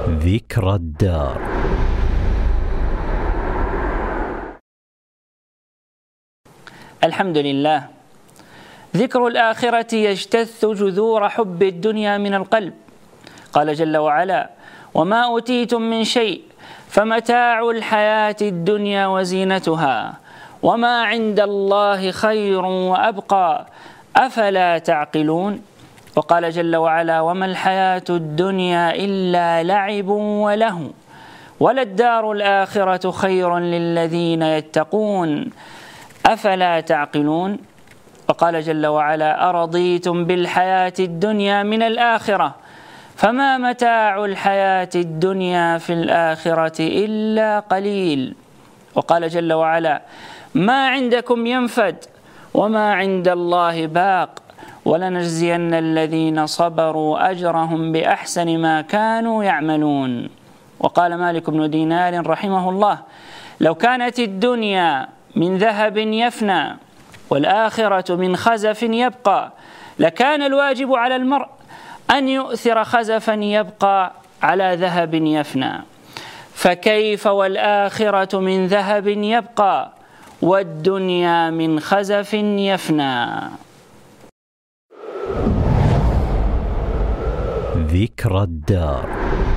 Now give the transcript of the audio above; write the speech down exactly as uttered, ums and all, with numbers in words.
ذكرى الدار. الحمد لله. ذكر الآخرة يجتث جذور حب الدنيا من القلب. قال جل وعلا: وما أوتيتم من شيء فمتاع الحياة الدنيا وزينتها وما عند الله خير وأبقى أفلا تعقلون. وقال جل وعلا: وما الحياة الدنيا إلا لعب ولهو وللدار الآخرة خير للذين يتقون أفلا تعقلون. وقال جل وعلا: أرضيتم بالحياة الدنيا من الآخرة فما متاع الحياة الدنيا في الآخرة إلا قليل. وقال جل وعلا: ما عندكم ينفد وما عند الله باق ولنجزين الذين صبروا أجرهم بأحسن ما كانوا يعملون. وقال مالك بن دينار رحمه الله: لو كانت الدنيا من ذهب يفنى والآخرة من خزف يبقى لكان الواجب على المرء أن يؤثر خزفا يبقى على ذهب يفنى، فكيف والآخرة من ذهب يبقى والدنيا من خزف يفنى. ذكرى الدار.